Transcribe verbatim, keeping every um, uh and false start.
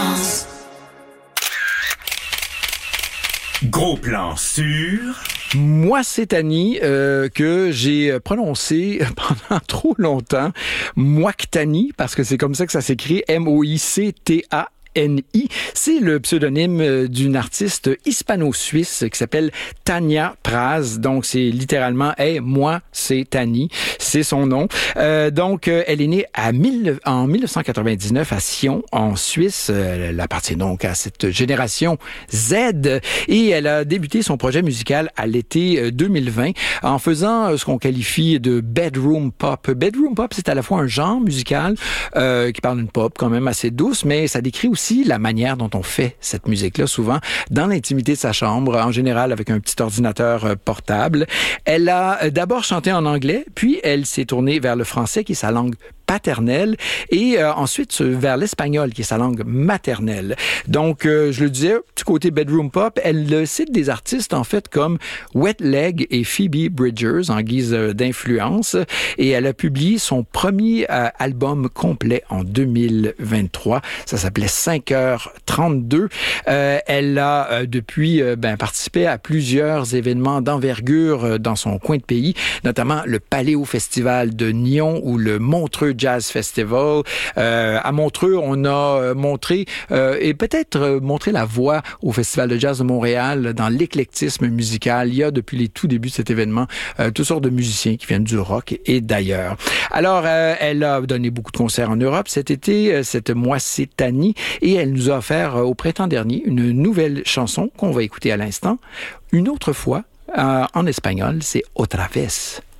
France. Gros plan sur... Moi, c'est Annie euh, que j'ai prononcé pendant trop longtemps Mouactani, parce que c'est comme ça que ça s'écrit, M O I C T A N I. C'est le pseudonyme d'une artiste hispano-suisse qui s'appelle Tania Praz. Donc, c'est littéralement « Hey, moi, c'est Tani ». C'est son nom. Euh, donc, euh, elle est née à mille, en dix-neuf cent quatre-vingt-dix-neuf à Sion, en Suisse. Elle appartient donc à cette génération Z. Et elle a débuté son projet musical à l'été deux mille vingt en faisant ce qu'on qualifie de bedroom pop. Bedroom pop, c'est à la fois un genre musical euh, qui parle d'une pop quand même assez douce, mais ça décrit aussi la manière dont on fait cette musique-là, souvent dans l'intimité de sa chambre, en général avec un petit ordinateur portable. Elle a d'abord chanté en anglais, puis elle s'est tournée vers le français, qui est sa langue paternelle, et euh, ensuite vers l'espagnol, qui est sa langue maternelle. Donc, euh, je le disais, du côté bedroom pop, elle cite des artistes, en fait, comme Wet Leg et Phoebe Bridgers, en guise d'influence, et elle a publié son premier euh, album complet en deux mille vingt-trois. Ça s'appelait cinq heures trente-deux. Euh, elle a, euh, depuis, euh, ben, participé à plusieurs événements d'envergure euh, dans son coin de pays, notamment le Paléo Festival de Nyon ou le Montreux Jazz Festival. Euh, à Montreux, on a montré euh, et peut-être montré la voix au Festival de Jazz de Montréal dans l'éclectisme musical. Il y a depuis les tout débuts de cet événement euh, toutes sortes de musiciens qui viennent du rock et d'ailleurs. Alors, euh, elle a donné beaucoup de concerts en Europe cet été, cette Moi c'est Tani, et elle nous a offert euh, au printemps dernier une nouvelle chanson qu'on va écouter à l'instant. Une autre fois, euh, en espagnol, c'est Otra vez.